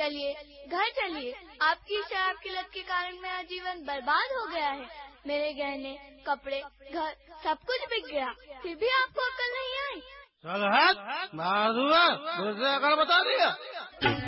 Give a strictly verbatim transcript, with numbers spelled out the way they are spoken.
चलिए घर चलिए, आपकी शराब की लत के कारण मेरा जीवन बर्बाद हो गया है। मेरे गहने, कपड़े, घर सब कुछ बिक गया, फिर भी आपको अकल नहीं आई। चल हट, मार दूंगा, मुझे अकल बता दिया।